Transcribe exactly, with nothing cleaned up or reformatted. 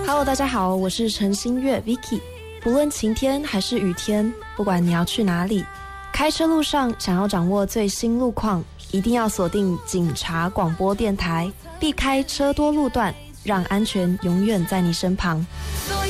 Hello， 大家好，我是陈新月 Vicky。不论晴天还是雨天，不管你要去哪里，开车路上想要掌握最新路况，一定要锁定警察广播电台，避开车多路段，让安全永远在你身旁。